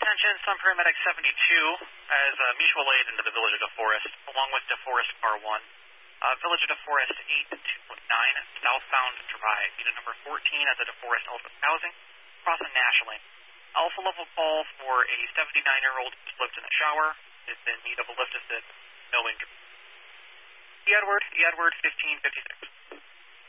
attention, Sun Paramedic 72 as mutual aid into the Village of DeForest, along with DeForest R1. Village of DeForest 829, southbound drive, unit number 14 at the DeForest Alpha Housing, crossing Nash Lane. Alpha level call for a 79-year-old who slipped in the shower, is in need of a lift assist, no injury. Edward 1556.